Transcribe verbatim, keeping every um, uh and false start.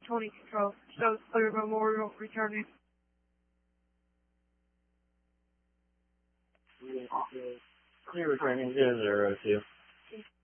twenty control. Shows clear Memorial returning. Clear returning zero zero two.